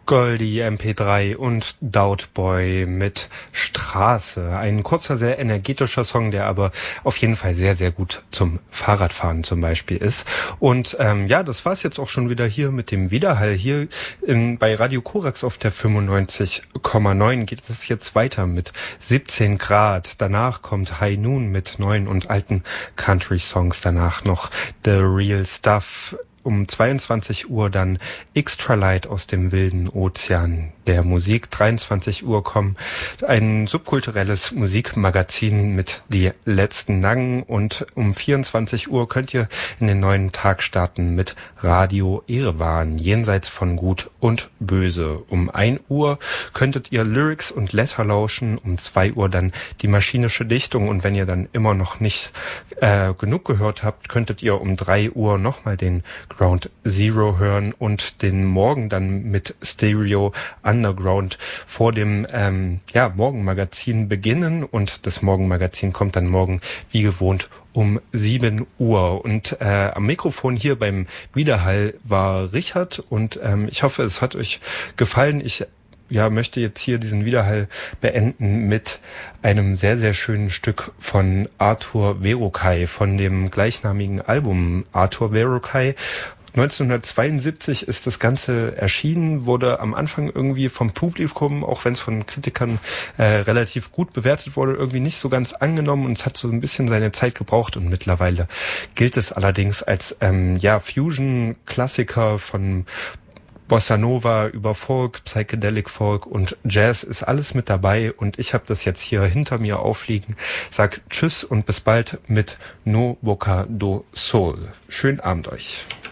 Goldie MP3 und Doubtboy mit Straße. Ein kurzer, sehr energetischer Song, der aber auf jeden Fall sehr, sehr gut zum Fahrradfahren zum Beispiel ist. Und ja, das war's jetzt auch schon wieder hier mit dem Widerhall. Hier bei Radio Korax auf der 95,9 geht es jetzt weiter mit 17 Grad. Danach kommt High Noon mit neuen und alten Country-Songs. Danach noch The Real Stuff. Um 22 Uhr dann Extra Light aus dem wilden Ozean der Musik. 23 Uhr kommt ein subkulturelles Musikmagazin mit Die letzten Nangen. Und um 24 Uhr könnt ihr in den neuen Tag starten mit Radio Erevan, jenseits von Gut und Böse. Um 1 Uhr könntet ihr Lyrics und Letter lauschen. Um 2 Uhr dann die maschinische Dichtung. Und wenn ihr dann immer noch nicht genug gehört habt, könntet ihr um 3 Uhr nochmal den Ground Zero hören und den Morgen dann mit Stereo Underground vor dem Morgenmagazin beginnen. Und das Morgenmagazin kommt dann morgen wie gewohnt um 7 Uhr. Und am Mikrofon hier beim Widerhall war Richard und ich hoffe, es hat euch gefallen. Ich möchte jetzt hier diesen Widerhall beenden mit einem sehr, sehr schönen Stück von Arthur Verocai, von dem gleichnamigen Album Arthur Verocai. 1972 ist das Ganze erschienen, wurde am Anfang irgendwie vom Publikum, auch wenn es von Kritikern relativ gut bewertet wurde, irgendwie nicht so ganz angenommen und es hat so ein bisschen seine Zeit gebraucht und mittlerweile gilt es allerdings als Fusion-Klassiker von Bossa Nova über Folk, Psychedelic Folk und Jazz ist alles mit dabei und ich habe das jetzt hier hinter mir aufliegen. Sag Tschüss und bis bald mit No Boca do Sol. Schönen Abend euch.